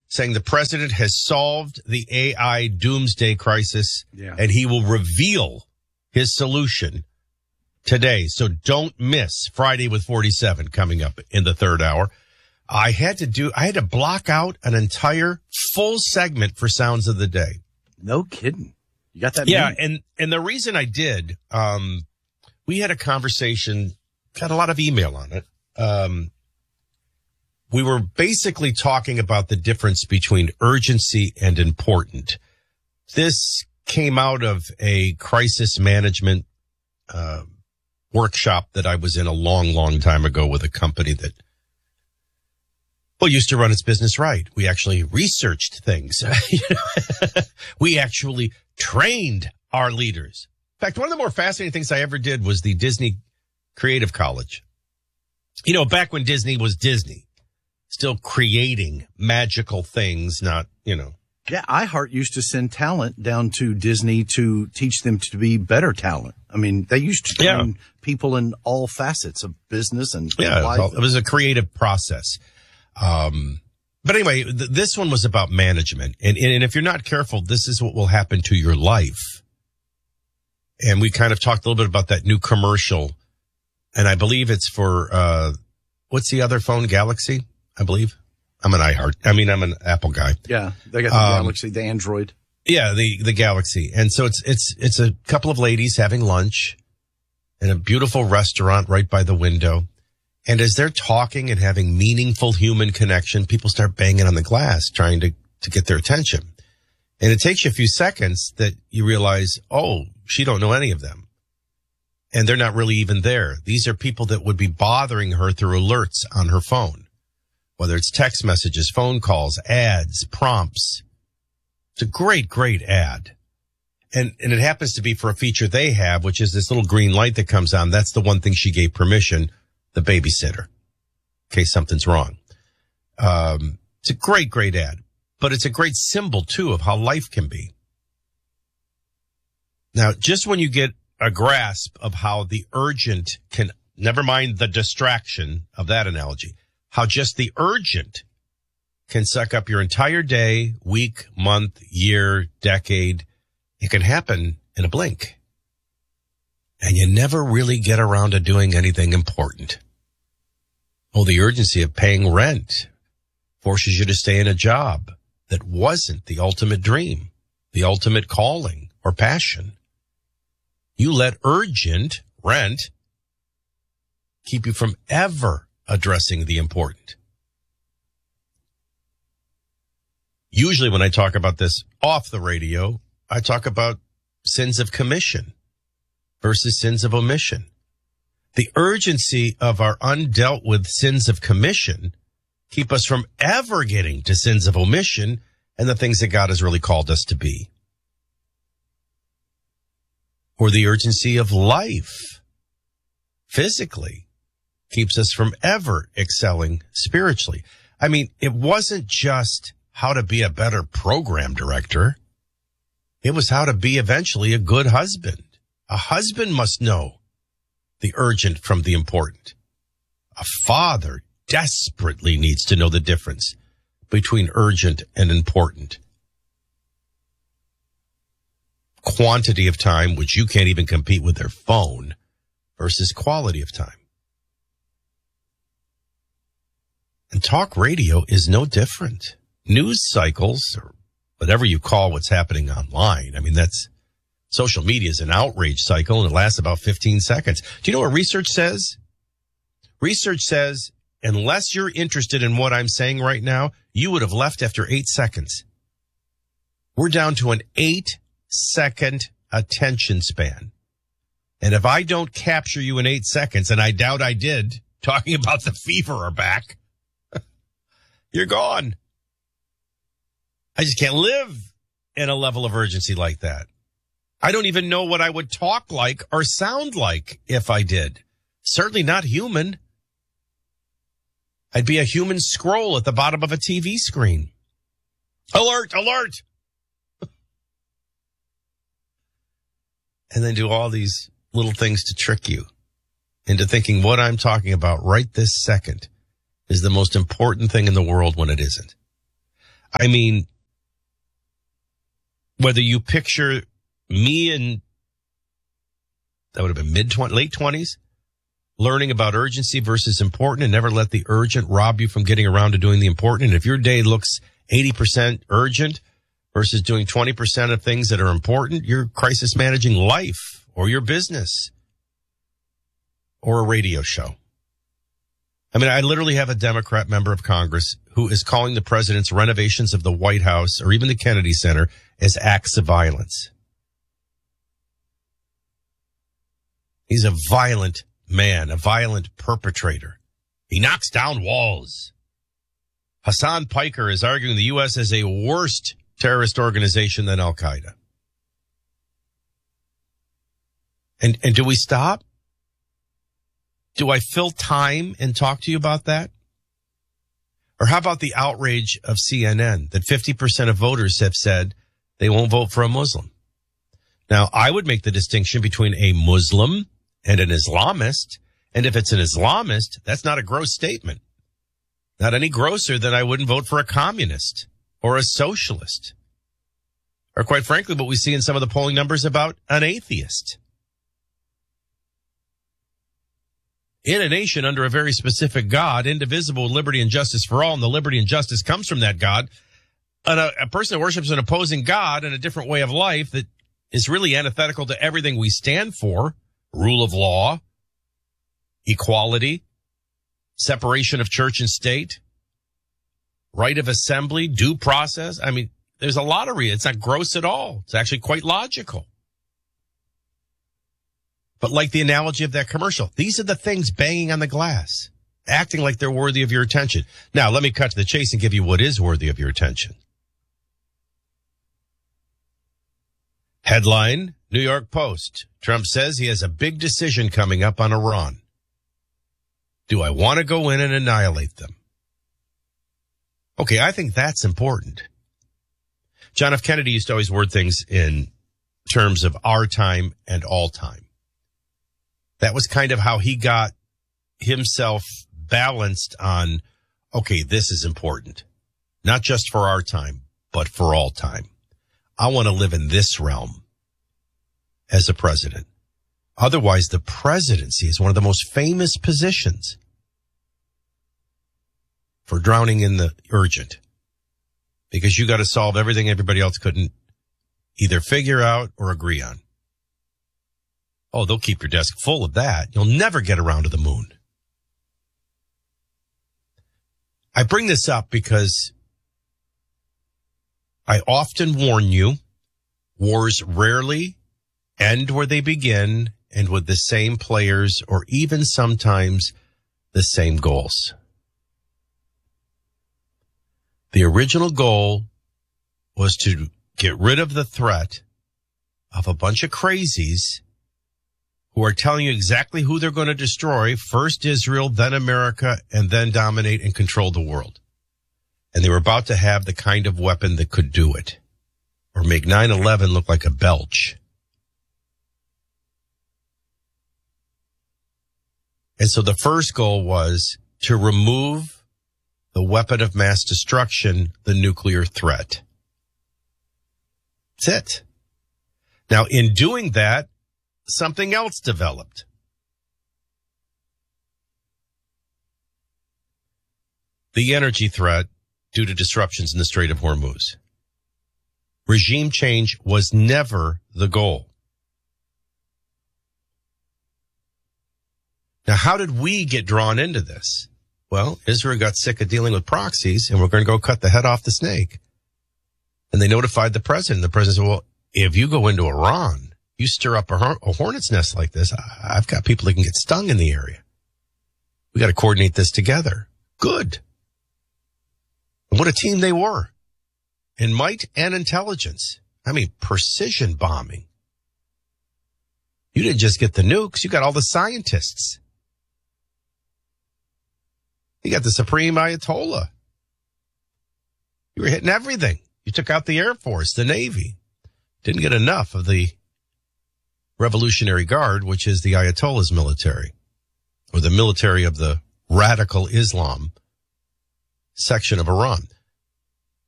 saying the president has solved the AI doomsday crisis, and he will reveal his solution today. So don't miss Friday with 47 coming up in the third hour. I had to block out an entire full segment for Sounds of the Day. No kidding. You got that? Yeah. And the reason I did, we had a conversation, got a lot of email on it. We were basically talking about the difference between urgency and important. This came out of a crisis management workshop that I was in a long, long time ago with a company that, used to run its business right. We actually researched things. We actually trained our leaders. In fact, one of the more fascinating things I ever did was the Disney Creative College. Back when Disney was Disney. Still creating magical things, not. Yeah, iHeart used to send talent down to Disney to teach them to be better talent. I mean, they used to train people in all facets of business and life. It was a creative process. But anyway, this one was about management. And if you're not careful, this is what will happen to your life. And we kind of talked a little bit about that new commercial. And I believe it's for, what's the other phone? Galaxy, I believe. I'm an I'm an Apple guy. Yeah. They got the Galaxy, the Android. Yeah, the Galaxy. And so it's a couple of ladies having lunch in a beautiful restaurant right by the window. And as they're talking and having meaningful human connection, people start banging on the glass, trying to get their attention. And it takes you a few seconds that you realize, she don't know any of them. And they're not really even there. These are people that would be bothering her through alerts on her phone, whether it's text messages, phone calls, ads, prompts. It's a great, great ad. And it happens to be for a feature they have, which is this little green light that comes on. That's the one thing she gave permission, the babysitter, in case something's wrong. It's a great, great ad, but it's a great symbol too of how life can be. Now, just when you get a grasp of how the urgent can, never mind the distraction of that analogy, how just the urgent can suck up your entire day, week, month, year, decade. It can happen in a blink. And you never really get around to doing anything important. The urgency of paying rent forces you to stay in a job that wasn't the ultimate dream, the ultimate calling or passion. You let urgent rent keep you from ever addressing the important. Usually when I talk about this off the radio, I talk about sins of commission versus sins of omission. The urgency of our undealt with sins of commission keep us from ever getting to sins of omission and the things that God has really called us to be. Or the urgency of life physically keeps us from ever excelling spiritually. I mean, it wasn't just how to be a better program director. It was how to be eventually a good husband. A husband must know the urgent from the important. A father desperately needs to know the difference between urgent and important. Quantity of time, which you can't even compete with their phone, versus quality of time. And talk radio is no different. News cycles, or whatever you call what's happening online, I mean, that's social media is an outrage cycle, and it lasts about 15 seconds. Do you know what research says? Research says, unless you're interested in what I'm saying right now, you would have left after 8 seconds. We're down to an 8-second attention span. And if I don't capture you in 8 seconds, and I doubt I did, talking about the fever are back, you're gone. I just can't live in a level of urgency like that. I don't even know what I would talk like or sound like if I did. Certainly not human. I'd be a human scroll at the bottom of a TV screen. Alert, alert. And then do all these little things to trick you into thinking what I'm talking about right this second is the most important thing in the world when it isn't. I mean, whether you picture me in, that would have been late 20s, learning about urgency versus important, and never let the urgent rob you from getting around to doing the important. And if your day looks 80% urgent versus doing 20% of things that are important, you're crisis managing life or your business or a radio show. I mean, I literally have a Democrat member of Congress who is calling the president's renovations of the White House or even the Kennedy Center as acts of violence. He's a violent man, a violent perpetrator. He knocks down walls. Hassan Piker is arguing the U.S. is a worse terrorist organization than Al-Qaeda. And do we stop? Do I fill time and talk to you about that? Or how about the outrage of CNN that 50% of voters have said they won't vote for a Muslim? Now, I would make the distinction between a Muslim and an Islamist. And if it's an Islamist, that's not a gross statement. Not any grosser than I wouldn't vote for a communist or a socialist. Or quite frankly, what we see in some of the polling numbers about an atheist. In a nation under a very specific God, indivisible, with liberty and justice for all, and the liberty and justice comes from that God, and a person that worships an opposing God and a different way of life that is really antithetical to everything we stand for, rule of law, equality, separation of church and state, right of assembly, due process. I mean, there's a lot of it's not gross at all. It's actually quite logical. But like the analogy of that commercial, these are the things banging on the glass, acting like they're worthy of your attention. Now, let me cut to the chase and give you what is worthy of your attention. Headline, New York Post. Trump says he has a big decision coming up on Iran. Do I want to go in and annihilate them? Okay, I think that's important. John F. Kennedy used to always word things in terms of our time and all time. That was kind of how he got himself balanced on, okay, this is important. Not just for our time, but for all time. I want to live in this realm as a president. Otherwise, the presidency is one of the most famous positions for drowning in the urgent. Because you got to solve everything everybody else couldn't either figure out or agree on. Oh, they'll keep your desk full of that. You'll never get around to the moon. I bring this up because I often warn you, wars rarely end where they begin and with the same players or even sometimes the same goals. The original goal was to get rid of the threat of a bunch of crazies who are telling you exactly who they're going to destroy, first Israel, then America, and then dominate and control the world. And they were about to have the kind of weapon that could do it, or make 9/11 look like a belch. And so the first goal was to remove the weapon of mass destruction, the nuclear threat. That's it. Now, in doing that, something else developed. The energy threat due to disruptions in the Strait of Hormuz. Regime change was never the goal. Now, how did we get drawn into this? Well, Israel got sick of dealing with proxies, and we're going to go cut the head off the snake. And they notified the president. The president said, well, if you go into Iran, you stir up a hornet's nest like this, I've got people that can get stung in the area. We got to coordinate this together. Good. And what a team they were. In might and intelligence. I mean, precision bombing. You didn't just get the nukes, you got all the scientists. You got the Supreme Ayatollah. You were hitting everything. You took out the Air Force, the Navy. Didn't get enough of the Revolutionary Guard, which is the Ayatollah's military, or the military of the radical Islam section of Iran.